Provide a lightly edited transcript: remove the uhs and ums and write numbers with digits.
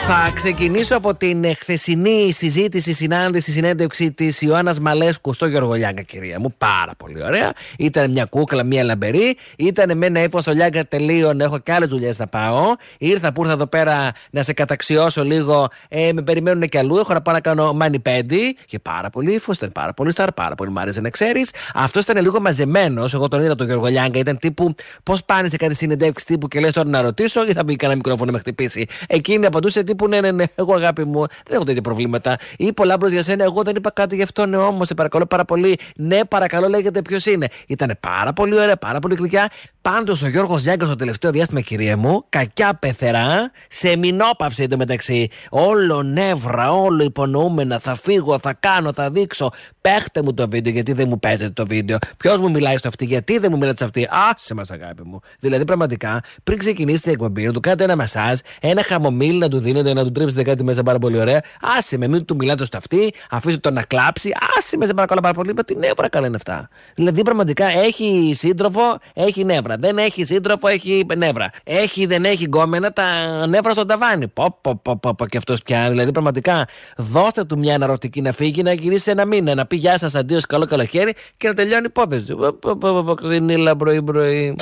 Θα ξεκινήσω από την χθεσινή συζήτηση, συνάντηση, συνέντευξη της Ιωάννας Μαλέσκου στο Γιώργο Λιάγκα, κυρία μου. Πάρα πολύ ωραία. Ήταν μια κούκλα, μια λαμπερή. Ήταν με ένα ύφος στο Λιάγκα τελείων. Έχω και άλλες δουλειές να πάω. Ήρθα εδώ πέρα να σε καταξιώσω λίγο. Με περιμένουν και αλλού. Έχω να πάω να κάνω μανιπέντι. Και πάρα πολύ ύφος. Ήταν πάρα πολύ σταρ. Πάρα πολύ μ' άρεσε να ξέρεις. Αυτό ήταν λίγο μαζεμένος. Εγώ τον είδα τον Γιώργο Λιάγκα. Ήταν τύπου πώς πάνε σε κάτι συνεντεύξη τύπου και λες τώρα να ρωτήσω ή θα μπει κανένα μικρόφωνο να με χτυπήσει. Εκείνη απαντούσε τύπου ναι, εγώ αγάπη μου, δεν έχω τέτοια προβλήματα. Είπε ο Λάμπρος για σένα, εγώ δεν είπα κάτι γι' αυτό, ναι, όμως σε παρακαλώ πάρα πολύ. Ναι, παρακαλώ, λέγεται ποιος είναι. Ήταν πάρα πολύ ωραία, πάρα πολύ γλυκιά. Πάντως ο Γιώργος Λιάγκας στο τελευταίο διάστημα, κυρία μου, κακιά πεθερά, σε μηνόπαυση εντωμεταξύ. Όλο νεύρα, όλο υπονοούμενα. Θα φύγω, θα κάνω, θα δείξω. Παίχτε μου το βίντεο, γιατί δεν μου παίζετε το βίντεο. Ποιος μου μιλάει στο αυτή, γιατί δεν μου μιλάτε στο αυτή. Άσε μας, αγάπη μου. Δηλαδή, πραγματικά, πριν ξεκινήσει την εκπομπή, να του κάνετε ένα μασάζ, ένα χαμομήλ να του δίνετε, να του τρίψετε κάτι μέσα πάρα πολύ ωραία. Άσε με, μην του μιλάτε στο αυτή, αφήστε τον να κλάψει. Άσε με, σε παρακαλώ πάρα πολύ. Μα τι νεύρα καλά είναι αυτά. Δηλαδή, πραγματικά έχει σύντροφο, έχει νεύρα. Δεν έχει σύντροφο, έχει νεύρα. Έχει, δεν έχει γκόμενα, τα νεύρα στον ταβάνι. Πω και αυτό πια. Δηλαδή, πραγματικά, δώστε του μια αναρωτική να φύγει, να γυρίσει ένα μήνα, να πει γεια σας, αντίο, καλό καλοκαίρι και να τελειώνει η υπόθεση. Κρινίλα πρωί-πρωί.